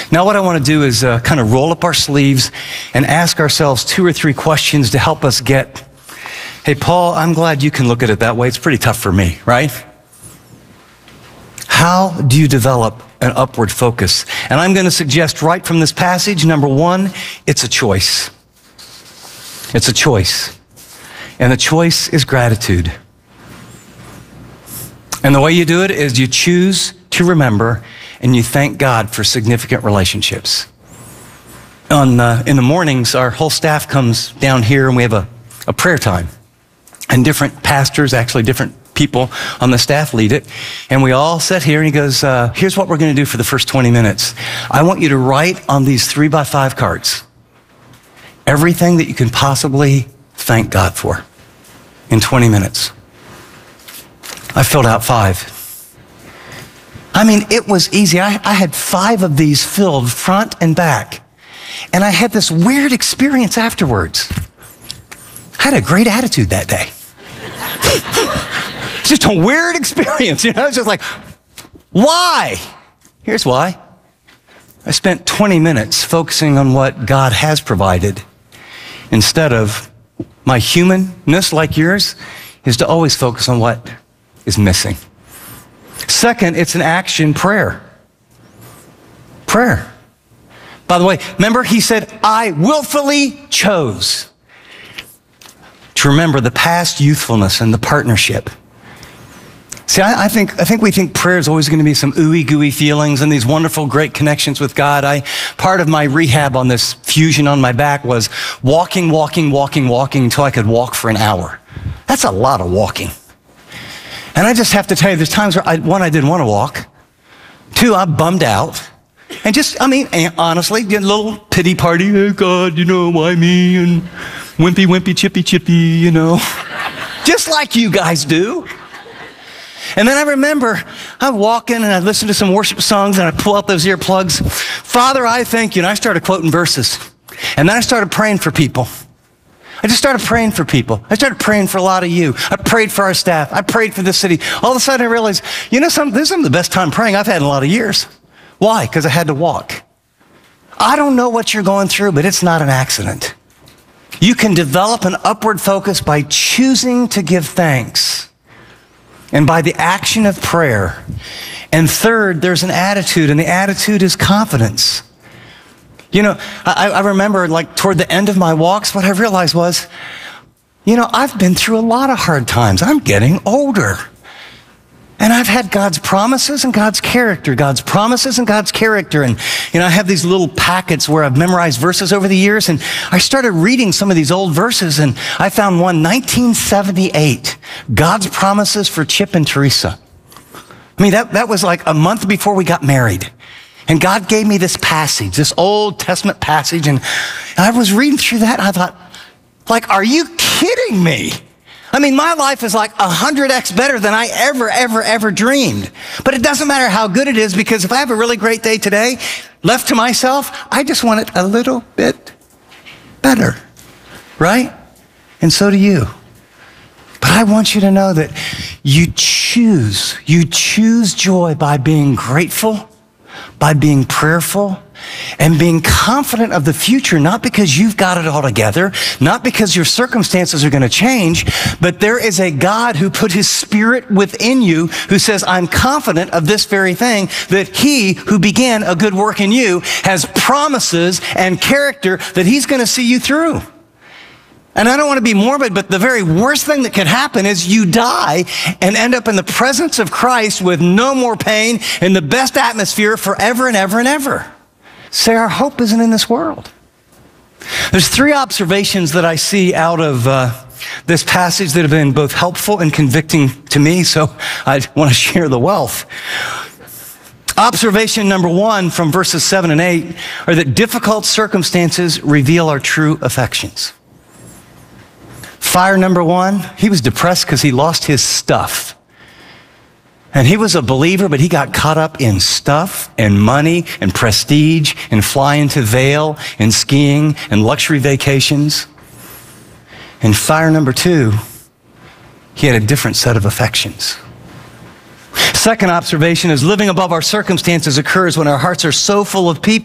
Now what I want to do is kind of roll up our sleeves and ask ourselves 2 or 3 questions to help us get, hey, Paul, I'm glad you can look at it that way. It's pretty tough for me, right? How do you develop an upward focus? And I'm going to suggest right from this passage, number 1, it's a choice. It's a choice. And the choice is gratitude. And the way you do it is you choose to remember and you thank God for significant relationships. In the mornings, our whole staff comes down here and we have a prayer time. And different pastors, actually different people on the staff lead it. And we all sit here and he goes, here's what we're going to do for the first 20 minutes. I want you to write on these 3x5 cards everything that you can possibly thank God for in 20 minutes. I filled out 5. I mean, it was easy. I had 5 of these filled front and back. And I had this weird experience afterwards. I had a great attitude that day. It's just a weird experience, you know? It's just like, why? Here's why. I spent 20 minutes focusing on what God has provided instead of my humanness like yours is to always focus on what is missing. Second, it's an action prayer. Prayer. By the way, remember he said, I willfully chose to remember the past youthfulness and the partnership. See, I think we think prayer is always going to be some ooey gooey feelings and these wonderful, great connections with God. Part of my rehab on this fusion on my back was walking until I could walk for an hour. That's a lot of walking. And I just have to tell you, there's times where I didn't want to walk. 2, I bummed out. And honestly, get a little pity party. Oh God, why me? And wimpy, chippy, just like you guys do. And then I remember I'm walking and I listen to some worship songs and I pull out those earplugs. Father, I thank you. And I started quoting verses. And then I started praying for people. I just started praying for people. I started praying for a lot of you. I prayed for our staff. I prayed for the city. All of a sudden I realized, this is some of the best time praying I've had in a lot of years. Why? Because I had to walk. I don't know what you're going through, but it's not an accident. You can develop an upward focus by choosing to give thanks and by the action of prayer. And third, there's an attitude, and the attitude is confidence. I remember toward the end of my walks, what I realized was, I've been through a lot of hard times. I'm getting older. And I've had God's promises and God's character, God's promises and God's character. And, I have these little packets where I've memorized verses over the years. And I started reading some of these old verses and I found one, 1978, God's promises for Chip and Teresa. That was like a month before we got married. And God gave me this passage, this Old Testament passage. And I was reading through that and I thought, are you kidding me? My life is like 100x better than I ever dreamed. But it doesn't matter how good it is, because if I have a really great day today, left to myself, I just want it a little bit better, right? And so do you. But I want you to know that you choose joy by being grateful, by being prayerful, and being confident of the future, not because you've got it all together, not because your circumstances are going to change, but there is a God who put his Spirit within you who says, I'm confident of this very thing, that he who began a good work in you has promises and character that he's going to see you through. And I don't want to be morbid, but the very worst thing that could happen is you die and end up in the presence of Christ with no more pain in the best atmosphere forever and ever and ever. Say, our hope isn't in this world. There's 3 observations that I see out of this passage that have been both helpful and convicting to me, so I want to share the wealth. Observation number 1 from verses 7 and 8 are that difficult circumstances reveal our true affections. Fire number 1, he was depressed because he lost his stuff. And he was a believer, but he got caught up in stuff and money and prestige and flying to Vail and skiing and luxury vacations. And fire number 2, he had a different set of affections. Second observation is living above our circumstances occurs when our hearts are so full of people